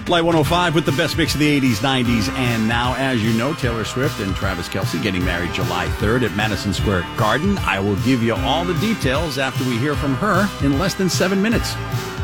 Light 105 with the best mix of the 80s, 90s, and now, as you know, Taylor Swift and Travis Kelce getting married July 3rd at Madison Square Garden. I will give you all the details after we hear from her in less than 7 minutes.